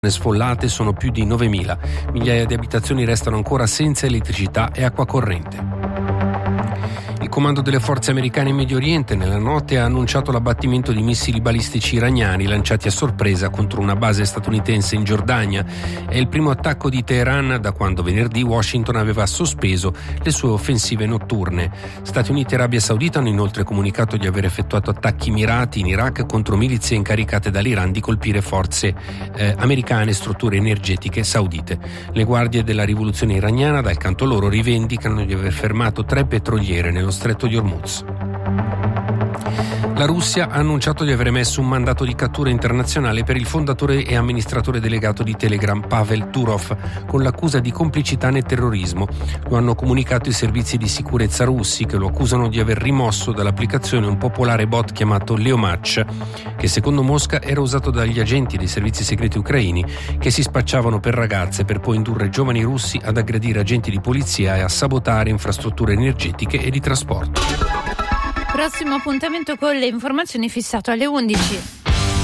sfollate sono più di 9.000. Migliaia di abitazioni restano ancora senza elettricità e acqua corrente. Il comando delle forze americane in Medio Oriente nella notte ha annunciato l'abbattimento di missili balistici iraniani lanciati a sorpresa contro una base statunitense in Giordania. È il primo attacco di Teheran da quando venerdì Washington aveva sospeso le sue offensive notturne. Stati Uniti e Arabia Saudita hanno inoltre comunicato di aver effettuato attacchi mirati in Iraq contro milizie incaricate dall'Iran di colpire forze americane e strutture energetiche saudite. Le guardie della rivoluzione iraniana dal canto loro rivendicano di aver fermato 3 petroliere nello Stretto di Hormuz. La Russia ha annunciato di aver emesso un mandato di cattura internazionale per il fondatore e amministratore delegato di Telegram Pavel Durov con l'accusa di complicità nel terrorismo. Lo hanno comunicato i servizi di sicurezza russi, che lo accusano di aver rimosso dall'applicazione un popolare bot chiamato Leomatch, che secondo Mosca era usato dagli agenti dei servizi segreti ucraini che si spacciavano per ragazze per poi indurre giovani russi ad aggredire agenti di polizia e a sabotare infrastrutture energetiche e di trasporto. Prossimo appuntamento con le informazioni fissato alle 11.